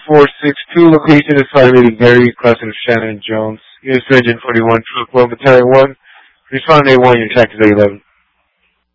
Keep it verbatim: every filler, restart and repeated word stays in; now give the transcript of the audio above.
four six two, location is five eighty Gary, crossing of Shannon and Jones. U S Engine forty-one, Troop one, Battalion one. Respond A one, your attack is A eleven.